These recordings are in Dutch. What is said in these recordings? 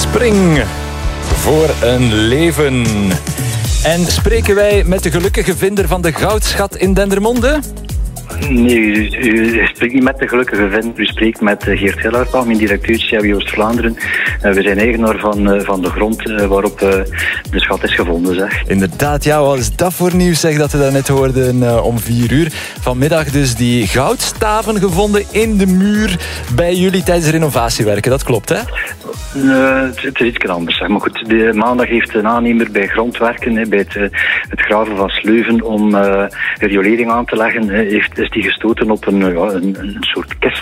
Spring voor een leven. En spreken wij met de gelukkige vinder van de goudschat in Dendermonde? Nee, u spreekt niet met de gelukkige vinder. U spreekt met Geert Hillaert, algemeen directeur CAW Oost-Vlaanderen. We zijn eigenaar van de grond waarop de schat is gevonden. Zeg. Inderdaad, ja, wat is dat voor nieuws zeg, dat we daarnet hoorden om 4:00. Vanmiddag dus die goudstaven gevonden in de muur bij jullie tijdens renovatiewerken. Dat klopt, hè? Het is iets anders. Zeg. Maar goed, maandag heeft een aannemer bij grondwerken, bij het graven van Sleuven, om riolering aan te leggen, is die gestoten op een soort kist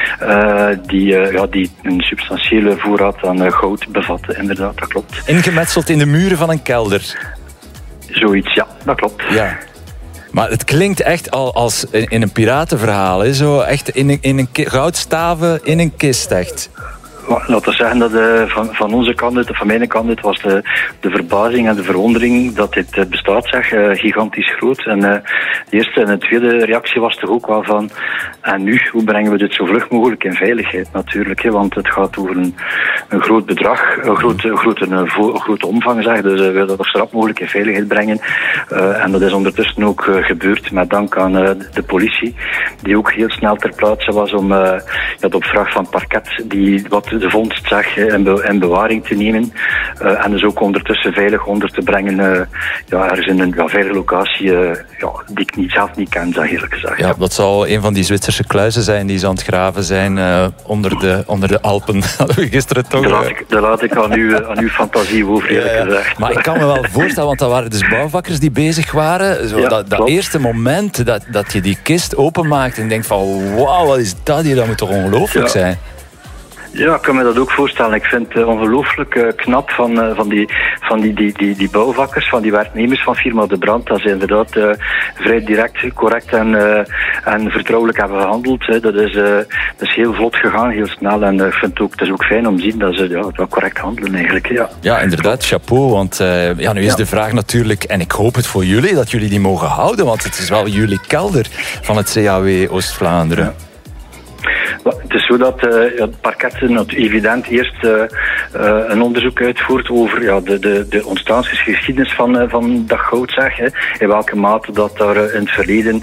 die een substantiële voorraad aan goud bevatte. Inderdaad, dat klopt. Ingemetseld in de muren van een kelder. Zoiets, ja, dat klopt. Ja. Maar het klinkt echt als in een piratenverhaal. Hè? Zo echt in een goudstaven in een kist, echt. Laten we zeggen dat van onze kant uit, van mijn kant uit, was de verbazing en de verwondering dat dit bestaat, zeg, gigantisch groot. En de eerste en de tweede reactie was toch ook wel van, en nu, hoe brengen we dit zo vlug mogelijk in veiligheid natuurlijk, hè, want het gaat over een groot bedrag, een grote omvang, zeg, dus we willen dat zo rap mogelijk in veiligheid brengen. En dat is ondertussen ook gebeurd, met dank aan de politie, die ook heel snel ter plaatse was om op vraag van parket, wat de vondst zag in bewaring te nemen en dus ook ondertussen veilig onder te brengen ergens in een veilige locatie die ik zelf niet ken, zeg eerlijk gezegd. Ja, dat zal een van die Zwitserse kluizen zijn die ze aan het graven zijn onder de Alpen. Gisteren toch. Dat laat ik aan uw fantasie over, eerlijk gezegd. Maar ik kan me wel voorstellen, want dat waren dus bouwvakkers die bezig waren. Zo, dat eerste moment dat je die kist openmaakt en denkt van wauw, wat is dat hier? Dat moet toch ongelooflijk zijn? Ja, ik kan me dat ook voorstellen. Ik vind het ongelooflijk knap van die bouwvakkers, van die werknemers van firma De Brand, dat ze inderdaad vrij direct, correct en vertrouwelijk hebben gehandeld. Dat is heel vlot gegaan, heel snel. En ik vind het is ook fijn om te zien dat ze het wel correct handelen eigenlijk. Ja, inderdaad, chapeau. Want nu is de vraag natuurlijk, en ik hoop het voor jullie, dat jullie die mogen houden, want het is wel jullie kelder van het CAW Oost-Vlaanderen. Ja. Het is zo dat het parket evident eerst een onderzoek uitvoert over de ontstaansgeschiedenis van dat goud, zeg. Hè. In welke mate dat daar in het verleden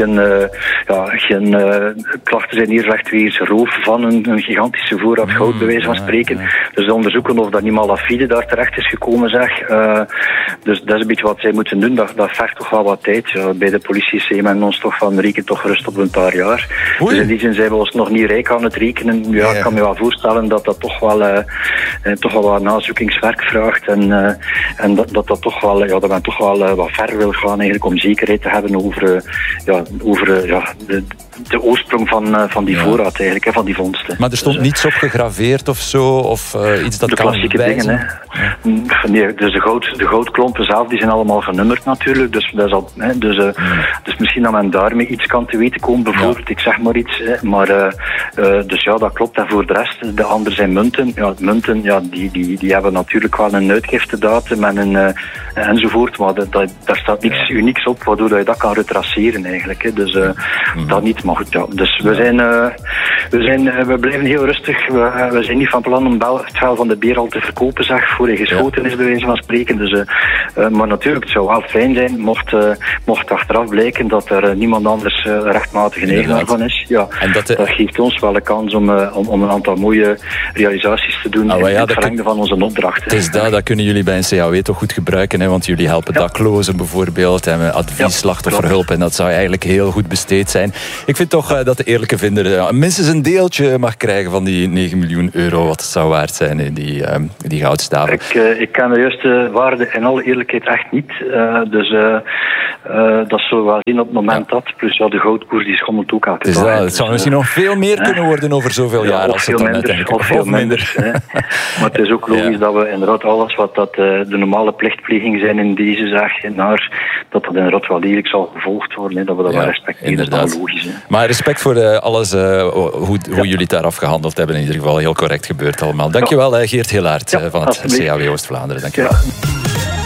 geen klachten zijn neergelegd wegens roof van een gigantische voorraad goud, bij wijze van spreken. Dus onderzoeken of dat niet malafide daar terecht is gekomen, zeg. Dus dat is een beetje wat zij moeten doen. Dat vergt toch wel wat tijd. Ja, bij de politie zei men ons toch van reken toch gerust op een paar jaar. Oei. Dus in die zin zijn we ons nog niet rijk aan het rekenen. Ja, ik kan me wel voorstellen dat toch wel wat nazoekingswerk vraagt en dat toch wel dat men toch wel wat ver wil gaan eigenlijk om zekerheid te hebben over de oorsprong van die voorraad eigenlijk, hè, van die vondsten. Maar er stond niets op gegraveerd of zo, of iets dat de kan klassieke dingen, hè. Nee, dus de goudklompen zelf, die zijn allemaal genummerd natuurlijk, dus dat is al, hè, dus misschien dat men daarmee iets kan te weten komen, bijvoorbeeld, ik zeg maar iets, hè, maar dus ja, dat klopt. En voor de rest, de andere zijn munten. Ja, munten, die hebben natuurlijk wel een uitgiftedatum en enzovoort, maar daar staat niks unieks op, waardoor je dat kan retraceren eigenlijk, hè. Dus dat niet. Maar goed, ja. Dus we blijven heel rustig. We zijn niet van plan om het vel van de beer al te verkopen, zeg, voor hij geschoten is, bij wijze van spreken. Dus, maar natuurlijk, het zou wel fijn zijn mocht achteraf blijken dat er niemand anders rechtmatig een eigenaar van is. Ja, en dat geeft ons wel een kans om een aantal mooie realisaties te doen in het verlengde van onze opdracht. Het is dat kunnen jullie bij een CAW toch goed gebruiken, hè? Want jullie helpen daklozen bijvoorbeeld en advies, slachtofferhulp, en dat zou eigenlijk heel goed besteed zijn. Ik vind toch dat de eerlijke vinder minstens een deeltje mag krijgen van die 9 miljoen euro, wat het zou waard zijn in die goudstaven. Ik ken de juiste waarde in alle eerlijkheid echt niet. Dus dat zullen we wel zien op het moment dat. Plus de goudkoers die schommelt ook elke dag. Het zou misschien nog veel meer kunnen worden over zoveel jaar. Of veel minder. Maar het is ook logisch dat we inderdaad alles wat dat de normale plichtpleging zijn in deze zaak, dat inderdaad wel degelijk zal gevolgd worden. Hè, dat we dat wel respecteren. Dat is logisch. Hè. Maar respect voor alles, hoe jullie het daar afgehandeld hebben. In ieder geval heel correct gebeurd allemaal. Dankjewel Geert Hillaert van het CAW Oost-Vlaanderen. Dankjewel.